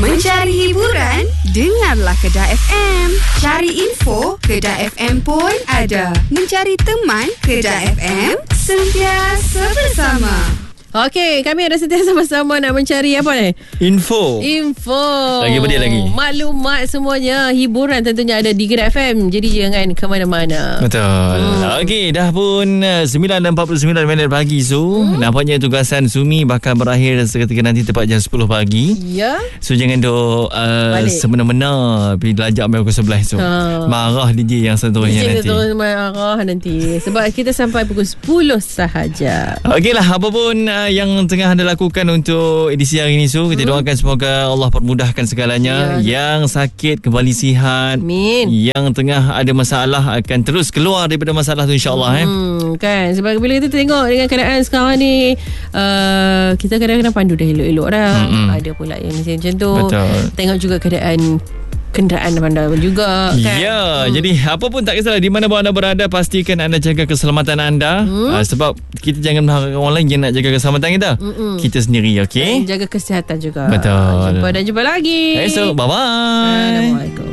Mencari hiburan? Dengarlah Kedah FM. Cari info? Kedah FM pun ada. Mencari teman? Kedah FM sentiasa bersama. Okey, kami ada sentiasa sama-sama nak mencari apa ni? Info. Lagi pedih lagi. Maklumat semuanya, hiburan tentunya ada di Kedah FM. Jadi jangan ke mana-mana. Betul. Okey, dah pun 9:49 pagi nampaknya tugasan Sumi bakal berakhir seketika nanti tepat jam 10 pagi. Ya. So jangan duk semena-mena bila ajak main pukul 11 marah DJ yang seterusnya nanti. Terus marah nanti. Sebab kita sampai pukul 10 sahaja. Okeylah, apa pun yang tengah anda lakukan untuk edisi hari ini kita doakan semoga Allah permudahkan segalanya. Yang sakit kembali sihat. Amin. Yang tengah ada masalah akan terus keluar daripada masalah tu, insya-Allah. Kan, sebab bila kita tengok dengan keadaan sekarang ni, kita kadang-kadang pandu dah elok-elok dah. Ada pula yang macam tu. Betul. Tengok juga keadaan kenderaan anda juga kan. Ya, jadi apa pun tak kisahlah di mana pun anda berada, pastikan anda jaga keselamatan anda. Sebab kita jangan mengharapkan orang lain yang nak jaga keselamatan kita. Kita sendiri, okey? Jaga kesihatan juga. Betul. Jumpa lagi. Esok, bye-bye. Assalamualaikum.